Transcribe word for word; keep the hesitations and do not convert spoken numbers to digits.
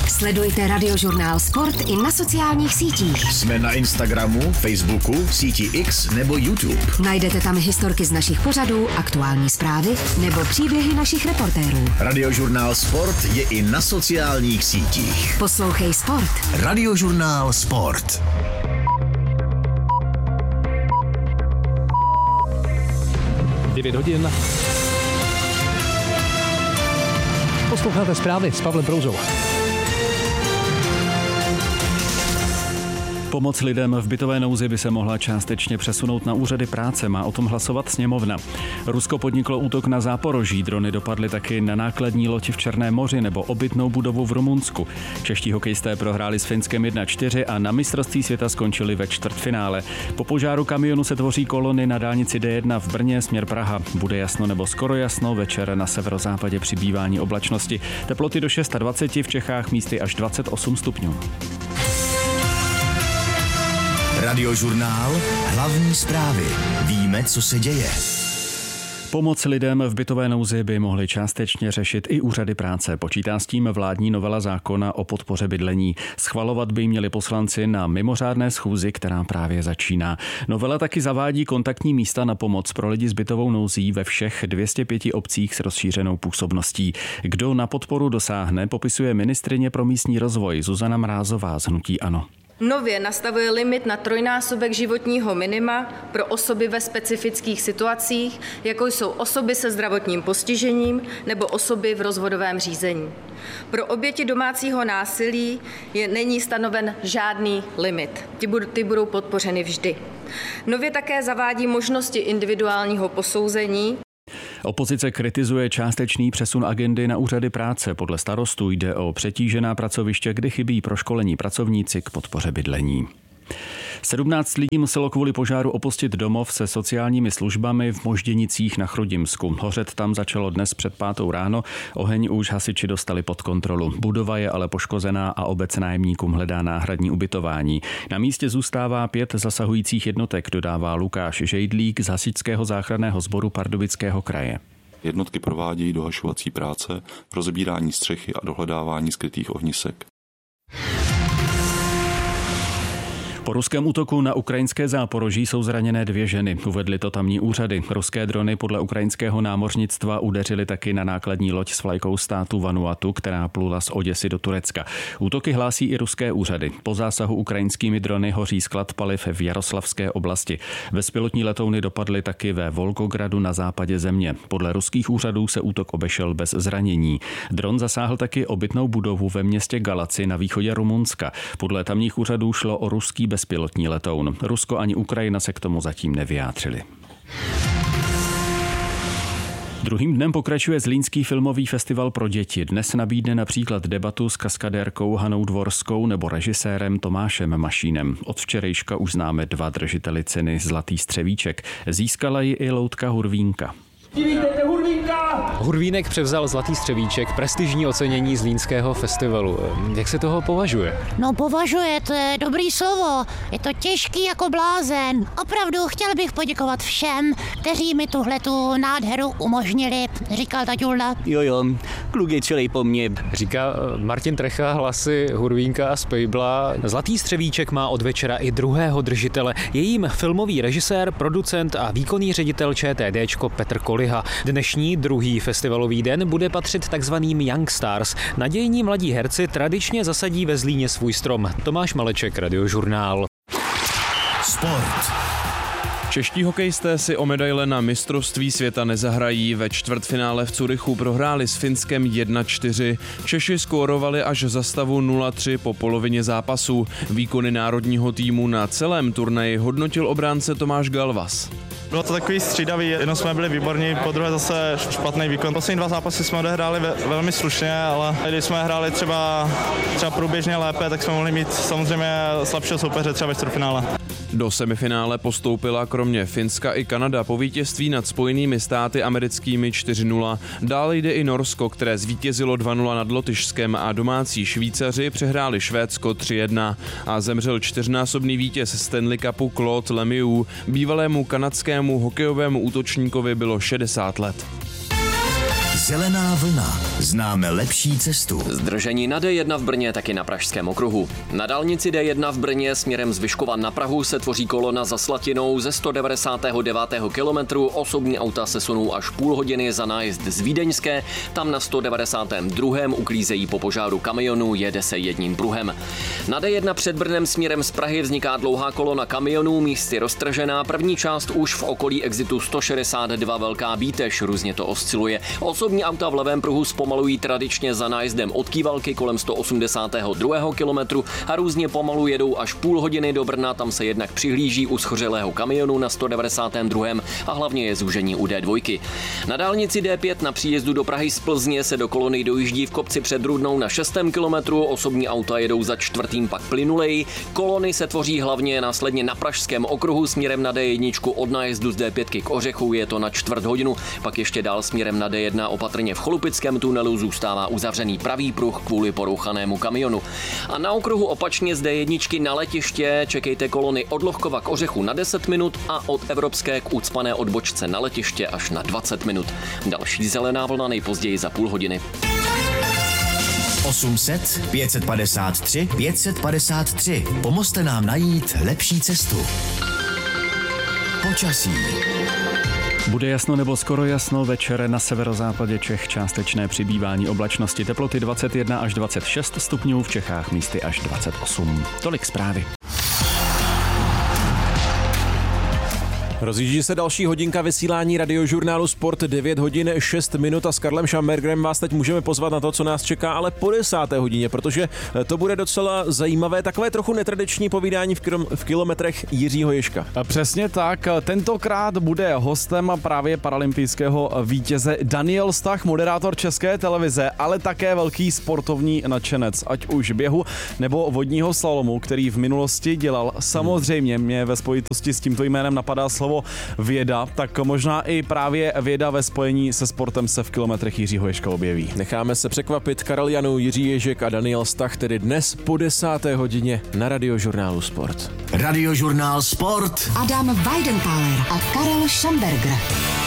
Sledujte Radiožurnál Sport i na sociálních sítích. Jsme na Instagramu, Facebooku, síti X nebo YouTube. Najdete tam historky z našich pořadů, aktuální zprávy nebo příběhy našich reportérů. Radiožurnál Sport je i na sociálních sítích. Poslouchej Sport. Radiožurnál Sport. devět hodin. Posloucháte zprávy s Pavlem Prouzou. Pomoc lidem v bytové nouzi by se mohla částečně přesunout na úřady práce, má o tom hlasovat sněmovna. Rusko podniklo útok na Záporoží, drony dopadly taky na nákladní loď v Černém moři nebo obytnou budovu v Rumunsku. Čeští hokejisté prohráli s Finskem jedna čtyři a na mistrovství světa skončili ve čtvrtfinále. Po požáru kamionu se tvoří kolony na dálnici D jedna v Brně směr Praha. Bude jasno nebo skoro jasno, večer na severozápadě přibývání oblačnosti. Teploty do dvacet šest, v Čechách místy až dvacet osm stupňů. Radiožurnál, hlavní zprávy. Víme, co se děje. Pomoc lidem v bytové nouzi by mohly částečně řešit i úřady práce. Počítá s tím vládní novela zákona o podpoře bydlení. Schvalovat by měli poslanci na mimořádné schůzi, která právě začíná. Novela taky zavádí kontaktní místa na pomoc pro lidi s bytovou nouzí ve všech dvě stě pět obcích s rozšířenou působností. Kdo na podporu dosáhne, popisuje ministryně pro místní rozvoj Zuzana Mrázová z hnutí ANO. Nově nastavuje limit na trojnásobek životního minima pro osoby ve specifických situacích, jako jsou osoby se zdravotním postižením nebo osoby v rozvodovém řízení. Pro oběti domácího násilí je, není stanoven žádný limit. Ty, budou, ty budou podpořeny vždy. Nově také zavádí možnosti individuálního posouzení. Opozice kritizuje částečný přesun agendy na úřady práce. Podle Starostů jde o přetížená pracoviště, kde chybí proškolení pracovníci k podpoře bydlení. sedmnáct lidí muselo kvůli požáru opustit domov se sociálními službami v Možděnicích na Chrudimsku. Hořet tam začalo dnes před pátou ráno, oheň už hasiči dostali pod kontrolu. Budova je ale poškozená a obec nájemníkům hledá náhradní ubytování. Na místě zůstává pět zasahujících jednotek, dodává Lukáš Žejdlík z hasičského záchranného sboru Pardubického kraje. Jednotky provádějí dohašovací práce, rozebírání střechy a dohledávání skrytých ohnisek. Po ruském útoku na ukrajinské Záporoží jsou zraněné dvě ženy, uvedly to tamní úřady. Ruské drony podle ukrajinského námořnictva udeřily taky na nákladní loď s vlajkou státu Vanuatu, která plula z Oděsy do Turecka. Útoky hlásí i ruské úřady. Po zásahu ukrajinskými drony hoří sklad paliv v Jaroslavské oblasti. Bezpilotní letouny dopadly taky ve Volgogradu na západě země. Podle ruských úřadů se útok obešel bez zranění. Dron zasáhl taky obytnou budovu ve městě Galaci na východě Rumunska. Podle tamních úřadů šlo o ruský bezpilotní letoun. Rusko ani Ukrajina se k tomu zatím nevyjádřili. Druhým dnem pokračuje Zlínský filmový festival pro děti. Dnes nabídne například debatu s kaskadérkou Hanou Dvorskou nebo režisérem Tomášem Mašínem. Od včerejška už známe dva držiteli ceny Zlatý střevíček. Získala ji i Loutka Hurvínka. Hurvínek převzal Zlatý střevíček, prestižní ocenění Zlínského festivalu. Jak se toho považuje? No považuje, to je dobrý slovo. Je to těžký jako blázen. Opravdu chtěl bych poděkovat všem, kteří mi tuhletu nádheru umožnili, říkal taťulda. Jo jo, kluk je celý po mně. Říká Martin Trecha, hlasy Hurvínka a Spejbla. Zlatý střevíček má od večera i druhého držitele. Je jím filmový režisér, producent a výkonný ředitel ČTDčko Petr Koliha. Dnešní druhý festivalový den bude patřit takzvaným Young Stars. Nadějní mladí herci tradičně zasadí ve Zlíně svůj strom. Tomáš Maleček, Radiožurnál. Sport. Čeští hokejisté si o medaile na mistrovství světa nezahrají. Ve čtvrtfinále v Curychu prohráli s Finskem jedna čtyři. Češi skórovali až za stavu nula tři po polovině zápasu. Výkony národního týmu na celém turnaji hodnotil obránce Tomáš Galvas. Bylo to takový střídavý, jednou jsme byli výborní, po druhé zase špatný výkon. Poslední dva zápasy jsme odehráli ve, velmi slušně, ale když jsme hráli třeba, třeba průběžně lépe, tak jsme mohli mít samozřejmě slabšího soupeře třeba ve čtvrtfinále. Do semifinále postoupila kromě Finska i Kanada po vítězství nad Spojenými státy americkými čtyři nula. Dále jde i Norsko, které zvítězilo dva nula nad Lotyšskem a domácí Švýcaři přehráli Švédsko tři jedna. A zemřel čtyřnásobný vítěz Stanley Cupu Claude Lemieux. Bývalému kanadskému hokejovému útočníkovi bylo šedesát let. Zelená vlna. Známe lepší cestu. Zdržení na D jedna v Brně, taky na Pražském okruhu. Na dálnici D jedna v Brně směrem z Vyškova na Prahu se tvoří kolona za Slatinou ze sto devadesátého devátého kilometru. Osobní auta se sunou až půl hodiny za nájezd z Vídeňské. Tam na sto devadesátém druhém uklízejí po požáru kamionu, jede se jedním pruhem. Na D jedna před Brnem směrem z Prahy vzniká dlouhá kolona kamionů, místy roztržená. První část už v okolí exitu sto šedesát dva Velká Bítež, různě to osciluje. Osobní auta v levém pruhu zpomalují tradičně za nájezdem od Kývalky kolem sto osmdesátého druhého kilometru a různě pomalu jedou až půl hodiny do Brna, tam se jednak přihlíží u schořelého kamionu na sto devadesátém druhém a hlavně je zúžení u D dva. Na dálnici D pět na příjezdu do Prahy z Plzně se do kolony dojíždí v kopci před Rudnou na šestém kilometru, osobní auta jedou za čtvrtým pak plynuleji. Kolony se tvoří hlavně následně na Pražském okruhu směrem na D jedna od nájezdu z D pět k Ořechu, je to na čtvrt hodinu, pak ještě dál směrem na D jedna opatrně v Cholupickém tunelu zůstává uzavřený pravý pruh kvůli porouchanému kamionu. A na okruhu opačně z D jedna na letiště čekejte kolony od Lohkova k Ořechu na deset minut a od Evropské k ucpané odbočce na letiště až na dvacet minut. Další zelená vlna nejpozději za půl hodiny. osm set pět set padesát tři pět set padesát tři. Pomozte nám najít lepší cestu. Počasí. Bude jasno nebo skoro jasno, večer na severozápadě Čech částečné přibývání oblačnosti, teploty dvacet jedna až dvacet šest stupňů, v Čechách místy až dvacet osm. Tolik zprávy. Rozjíždí se další hodinka vysílání radiožurnálu Sport, devět hodin šest minut a s Karlem Šambergerem vás teď můžeme pozvat na to, co nás čeká, ale po desáté hodině, protože to bude docela zajímavé, takové trochu netradiční povídání v, kilo, v kilometrech Jiřího Ježka. Přesně tak, tentokrát bude hostem právě paralympijského vítěze Daniel Stach, moderátor České televize, ale také velký sportovní nadšenec, ať už běhu nebo vodního slalomu, který v minulosti dělal. Samozřejmě mě ve spojitosti s tímto jménem napadá slovo věda, tak možná i právě věda ve spojení se sportem se v kilometrech Jiřího Ježka objeví. Necháme se překvapit. Karel Janů, Jiří Ježek a Daniel Stach tedy dnes po desáté hodině na radiožurnálu Sport. Radiožurnál Sport. Adam Weidenthal a Karel Šamberger.